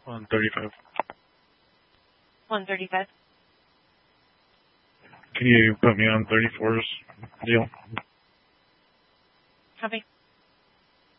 135. 135. Can you put me on 34's deal? Copy.